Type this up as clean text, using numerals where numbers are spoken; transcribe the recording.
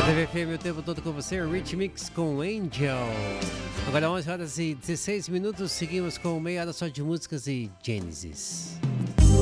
TV FM o tempo todo com você, Rich Mix com Angel. Agora 11 horas e 16 minutos, seguimos com meia hora só de músicas e Genesis.